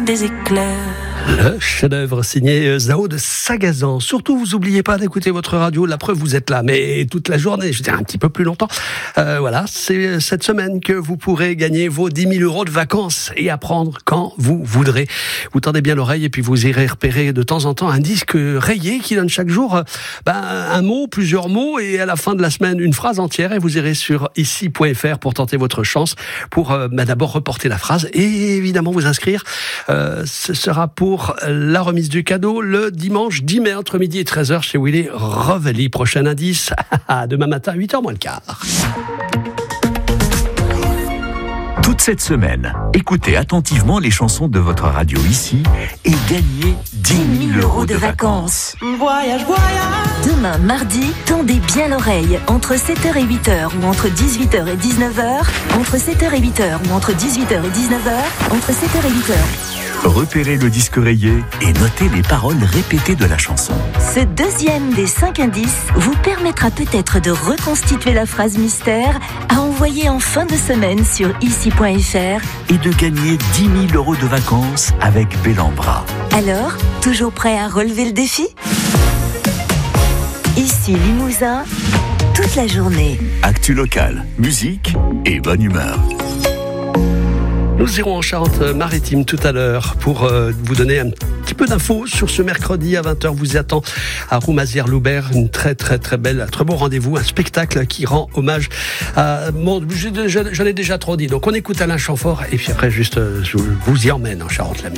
des éclairs. Le chef-d'œuvre signé Zao de Sagazan. Surtout, vous n'oubliez pas d'écouter votre radio. La preuve, vous êtes là, mais toute la journée, je veux dire un petit peu plus longtemps. Voilà, c'est cette semaine que vous pourrez gagner vos 10 000 euros de vacances et apprendre quand vous voudrez. Vous tendez bien l'oreille et puis vous irez repérer de temps en temps un disque rayé qui donne chaque jour un mot, plusieurs mots et à la fin de la semaine, une phrase entière. Et vous irez sur ici.fr pour tenter votre chance pour d'abord reporter la phrase et évidemment vous inscrire. Ce sera pour la remise du cadeau le dimanche 10 mai entre midi et 13h chez Willy Rovelli. Prochain indice, demain matin 8h moins le quart. Toute cette semaine, écoutez attentivement les chansons de votre radio ici et gagnez 10 000 euros de vacances. Voyage, voyage. Demain, mardi, tendez bien l'oreille. Entre 7h et 8h ou entre 18h et 19h. Entre 7h et 8h ou entre 18h et 19h. Entre 7h et 8h. Repérez le disque rayé et notez les paroles répétées de la chanson. Ce deuxième des 5 indices vous permettra peut-être de reconstituer la phrase mystère à envoyer en fin de semaine sur ici.fr et de gagner 10 000 euros de vacances avec Bellambra. Alors, toujours prêt à relever le défi ? Ici Limousin, toute la journée. Actu locale, musique et bonne humeur. Nous irons en Charente-Maritime tout à l'heure pour vous donner un petit peu d'infos sur ce mercredi à 20h. Vous y attend à Roumazières-Loubert, une très beau rendez-vous, un spectacle qui rend hommage à... Bon, je l'ai déjà trop dit, donc on écoute Alain Chamfort et puis après juste je vous y emmène en Charente la musique.